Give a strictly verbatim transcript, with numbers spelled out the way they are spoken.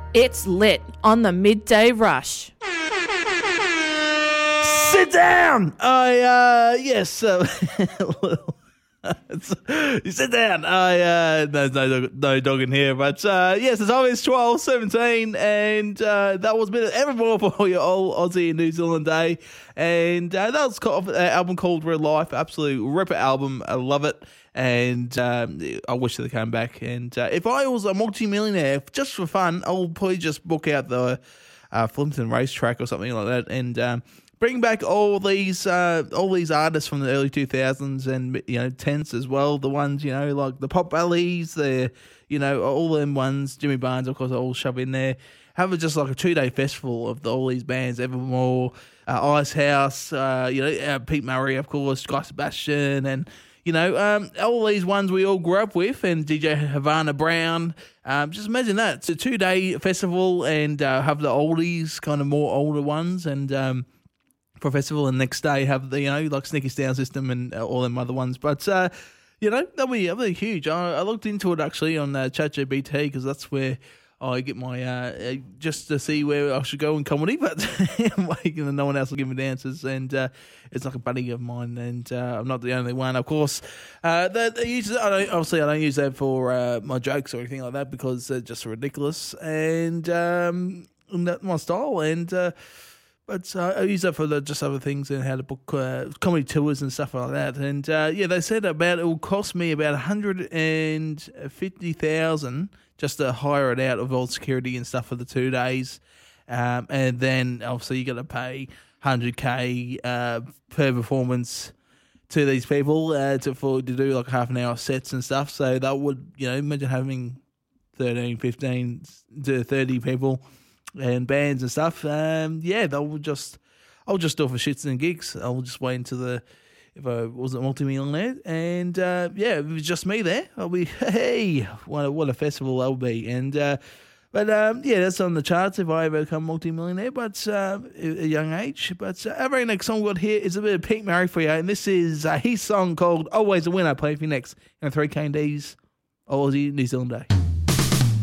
It's lit on the midday rush. Sit down. I uh yes. Uh, you sit down. I uh there's no dog, no dog in here, but uh yes, it's always twelve seventeen, and uh, that was a bit of Evermore for your old Aussie and New Zealand day, and uh, that was called, uh, album called Real Life. Absolute ripper album. I love it. And um, I wish they came back. And uh, if I was a multi-millionaire, just for fun, I'll probably just book out the uh, Flimpton racetrack or something like that, and um, bring back all these uh, all these artists from the early two thousands and you know tens as well. The ones you know like the Pop Valleys, the you know all them ones. Jimmy Barnes, of course, I'll shove in there. Have a, just like a two day festival of the, all these bands: Evermore, uh, Icehouse, uh, you know uh, Pete Murray, of course, Guy Sebastian, and. You know, um, all these ones we all grew up with, and D J Havana Brown. Um, just imagine that. It's a two-day festival, and uh, have the oldies, kind of more older ones, and um, for a festival, and next day have the, you know, like Sneaky Sound System and all them other ones. But, uh, you know, that'll be, that'll be huge. I, I looked into it, actually, on uh, ChatGPT, because that's where I get my, uh, just to see where I should go in comedy, but no one else will give me the answers, and uh, it's like a buddy of mine, and uh, I'm not the only one, of course. Uh, they, they use, I don't, obviously, I don't use that for uh, my jokes or anything like that, because they're just ridiculous, and um, that's my style, and uh, but uh, I use that for the, just other things, and how to book uh, comedy tours and stuff like that, and uh, yeah, they said about it will cost me about one hundred fifty thousand dollars just to hire it out of all security and stuff for the two days. Um, and then, obviously, you got to pay one hundred K uh, per performance to these people uh, to for to do like half an hour sets and stuff. So that would, you know, imagine having thirteen, fifteen to thirty people and bands and stuff. Um, yeah, they will just, I'll just do it for shits and gigs. I'll just wait until the, if I wasn't multi-millionaire, and uh, yeah, if it was just me there, I'll be, hey, what a, what a festival that'll be. And uh, but um, yeah, that's on the charts if I ever become multi-millionaire, but uh, at a young age. But uh, our very next song we got here is a bit of Pete Murray for you, and this is uh, his song called Always a Winner. Play for you next on three K D's Aussie New Zealand Day.